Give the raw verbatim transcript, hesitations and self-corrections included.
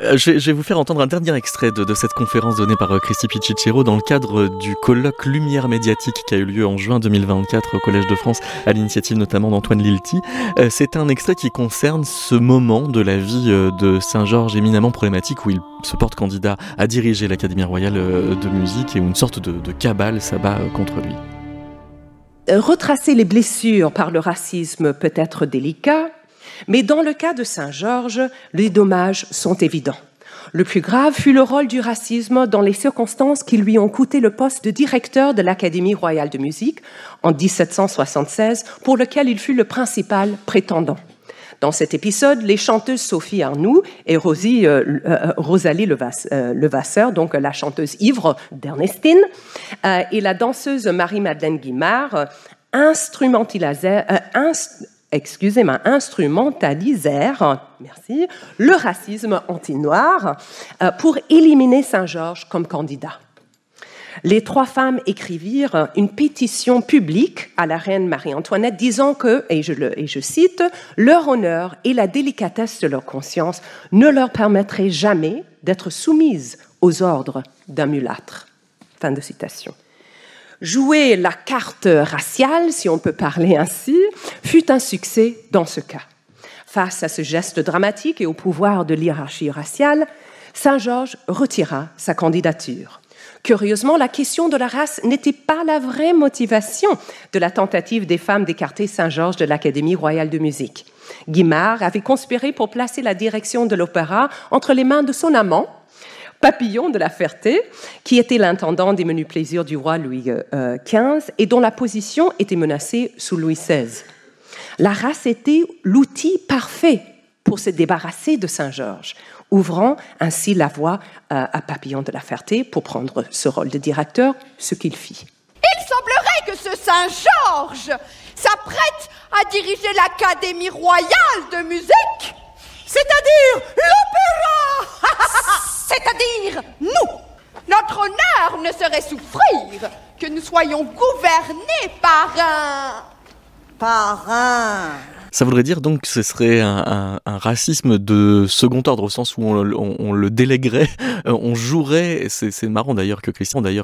Euh, je, vais, je vais vous faire entendre un dernier extrait de, de cette conférence donnée par euh, Christy Pichichero dans le cadre du colloque Lumière médiatique qui a eu lieu en juin deux mille vingt-quatre au Collège de France, à l'initiative notamment d'Antoine Lilti. Euh, c'est un extrait qui concerne ce moment de la vie euh, de Saint-Georges éminemment problématique où il se porte candidat à diriger l'Académie royale euh, de musique et où une sorte de, de cabale s'abat euh, contre lui. Retracer les blessures par le racisme peut être délicat, mais dans le cas de Saint-Georges, les dommages sont évidents. Le plus grave fut le rôle du racisme dans les circonstances qui lui ont coûté le poste de directeur de l'Académie royale de musique en dix-sept cent soixante-seize, pour lequel il fut le principal prétendant. Dans cet épisode, les chanteuses Sophie Arnoux et Rosie, euh, euh, Rosalie Levasseur, euh, Levasseur, donc la chanteuse ivre d'Ernestine, euh, et la danseuse Marie-Madeleine Guimard, euh, instrumentalisèrent, euh, inst- excusez-moi, instrumentalisèrent merci, le racisme anti-noir euh, pour éliminer Saint-Georges comme candidat. Les trois femmes écrivirent une pétition publique à la reine Marie-Antoinette disant que, et je, le, et je cite, « leur honneur et la délicatesse de leur conscience ne leur permettraient jamais d'être soumises aux ordres d'un mulâtre. » Fin de citation. Jouer la carte raciale, si on peut parler ainsi, fut un succès dans ce cas. Face à ce geste dramatique et au pouvoir de l'hiérarchie raciale, Saint-Georges retira sa candidature. Curieusement, la question de la race n'était pas la vraie motivation de la tentative des femmes d'écarter Saint-Georges de l'Académie royale de musique. Guimard avait conspiré pour placer la direction de l'opéra entre les mains de son amant, Papillon de la Ferté, qui était l'intendant des menus plaisirs du roi Louis quinze et dont la position était menacée sous Louis seize. La race était l'outil parfait pour se débarrasser de Saint-Georges, ouvrant ainsi la voie euh, à Papillon de la Ferté pour prendre ce rôle de directeur, ce qu'il fit. Il semblerait que ce Saint-Georges s'apprête à diriger l'Académie royale de musique, c'est-à-dire l'opéra. C'est-à-dire nous. Notre honneur ne saurait souffrir que nous soyons gouvernés par un... par un... Ça voudrait dire donc que ce serait un, un, un racisme de second ordre, au sens où on, on, on le déléguerait, on jouerait, c'est, c'est marrant d'ailleurs que Christian d'ailleurs